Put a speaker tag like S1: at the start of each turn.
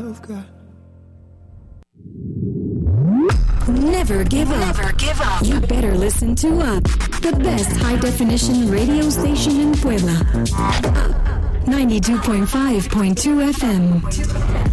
S1: of God.
S2: Never give up.
S3: Never give up.
S2: You better listen to Up, the best high-definition radio station in Puebla. 92.5.2 FM.